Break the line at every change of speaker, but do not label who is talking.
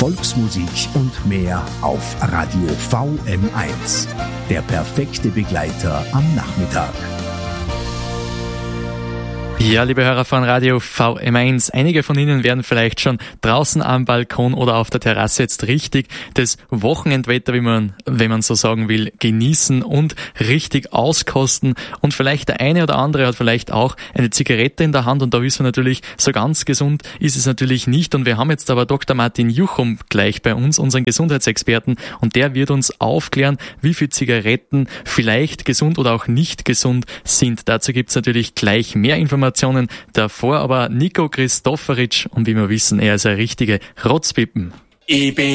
Volksmusik und mehr auf Radio VM1. Der perfekte Begleiter am Nachmittag.
Ja, liebe Hörer von Radio VM1, einige von Ihnen werden vielleicht schon draußen am Balkon oder auf der Terrasse jetzt richtig das Wochenendwetter, wenn man so sagen will, genießen und richtig auskosten. Und vielleicht der eine oder andere hat vielleicht auch eine Zigarette in der Hand, und da wissen wir natürlich, so ganz gesund ist es natürlich nicht. Und wir haben jetzt aber Dr. Martin Juchum gleich bei uns, unseren Gesundheitsexperten, und der wird uns aufklären, wie viel Zigaretten vielleicht gesund oder auch nicht gesund sind. Dazu gibt's natürlich gleich mehr Informationen. Davor aber Nico Christoferic, und wie wir wissen, er ist eine richtige Rotzpippen.